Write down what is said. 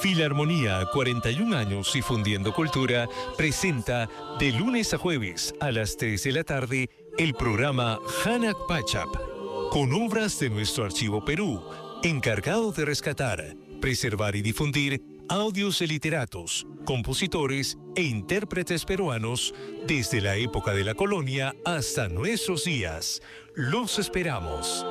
Filarmonía, 41 años y fundiendo cultura, presenta de lunes a jueves a las 3 de la tarde el programa Hanak Pachap, con obras de nuestro Archivo Perú, encargado de rescatar, preservar y difundir audios de literatos, compositores e intérpretes peruanos desde la época de la colonia hasta nuestros días. Los esperamos.